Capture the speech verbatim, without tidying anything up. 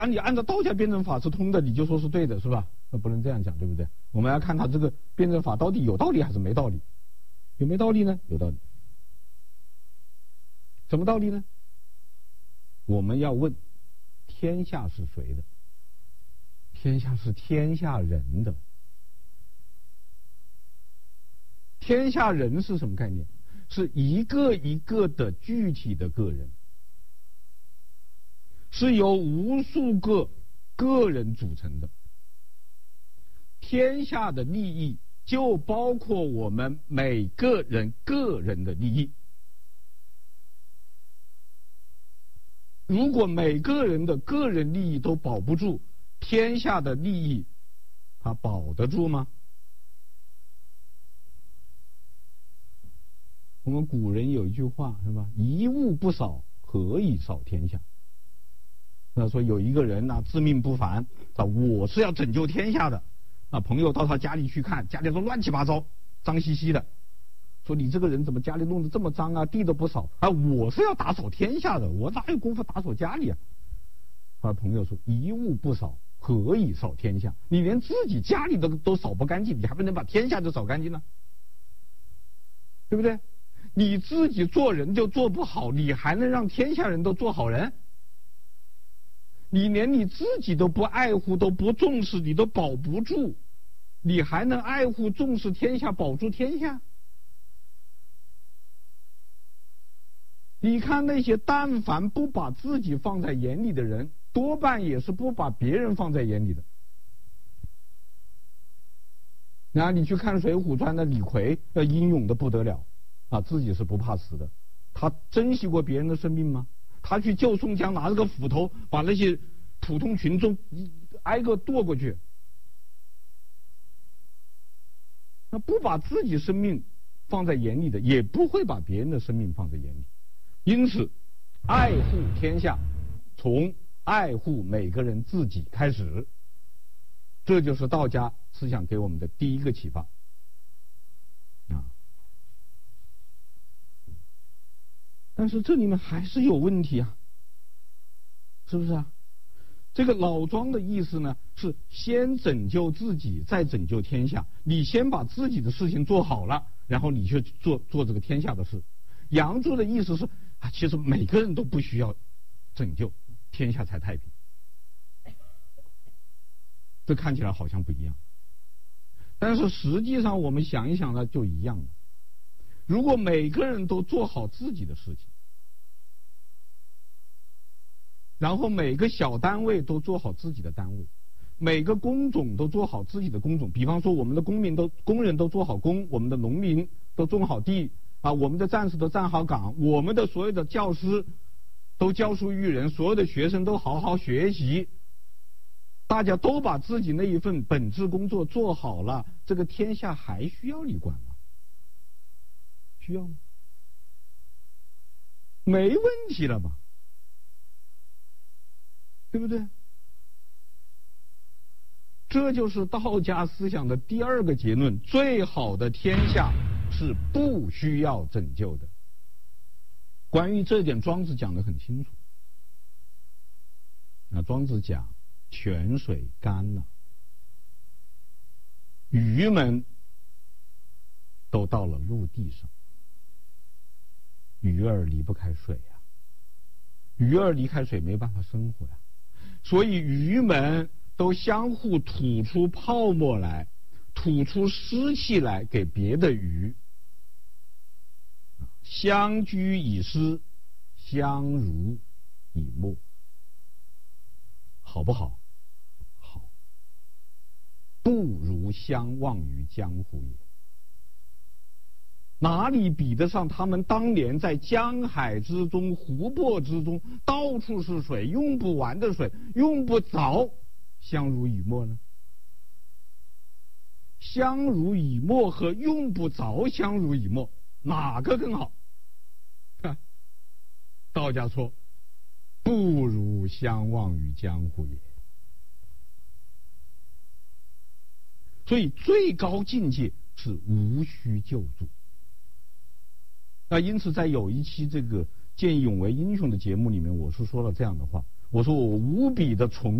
啊，你按照道家辩证法是通的，你就说是对的，是吧？那不能这样讲，对不对？我们要看他这个辩证法到底有道理还是没道理。有没有道理呢？有道理。什么道理呢？我们要问，天下是谁的？天下是天下人的。天下人是什么概念？是一个一个的具体的个人，是由无数个个人组成的。天下的利益就包括我们每个人个人的利益。如果每个人的个人利益都保不住，天下的利益它保得住吗？我们古人有一句话是吧？一物不扫，何以扫天下？那说有一个人呢、啊，自命不凡，啊，我是要拯救天下的。啊，朋友到他家里去看，家里都乱七八糟，脏兮兮的。说你这个人怎么家里弄得这么脏啊？地都不扫啊！我是要打扫天下的，我哪有功夫打扫家里啊？他朋友说：一物不扫，何以扫天下？你连自己家里都都扫不干净，你还不能把天下都扫干净呢？对不对？你自己做人就做不好，你还能让天下人都做好人？你连你自己都不爱护，都不重视，你都保不住，你还能爱护重视天下，保住天下？你看那些但凡不把自己放在眼里的人，多半也是不把别人放在眼里的。然后你去看《水浒传》的李逵，呃，英勇的不得了，啊，自己是不怕死的。他珍惜过别人的生命吗？他去救宋江，拿着个斧头把那些普通群众挨个剁过去。那不把自己生命放在眼里的，也不会把别人的生命放在眼里。因此，爱护天下，从爱护每个人自己开始。这就是道家思想给我们的第一个启发。啊，但是这里面还是有问题啊，是不是啊？这个老庄的意思呢，是先拯救自己，再拯救天下。你先把自己的事情做好了，然后你去做做这个天下的事。杨朱的意思是啊，其实每个人都不需要拯救，天下才太平。这看起来好像不一样，但是实际上我们想一想呢，就一样了。如果每个人都做好自己的事情，然后每个小单位都做好自己的单位，每个工种都做好自己的工种，比方说我们的公民都工人都做好工，我们的农民都种好地啊，我们的战士都站好岗，我们的所有的教师都教书育人，所有的学生都好好学习，大家都把自己那一份本职工作做好了，这个天下还需要你管吗？需要吗？没问题了吧？对不对？这就是道家思想的第二个结论：最好的天下是不需要拯救的。关于这点，庄子讲得很清楚。那庄子讲，泉水干了，鱼们都到了陆地上，鱼儿离不开水呀、啊，鱼儿离开水没办法生活呀、啊，所以鱼们都相互吐出泡沫来，吐出湿气来给别的鱼，相居以湿，相濡以沫，好不好？好，不如相忘于江湖也。哪里比得上他们当年在江海之中、湖泊之中，到处是水，用不完的水，用不着相濡以沫呢？相濡以沫和用不着相濡以沫，哪个更好？道家说，不如相忘于江湖也。所以最高境界是无需救助。那因此在有一期这个见义勇为英雄的节目里面，我是说了这样的话， 我说我无比的崇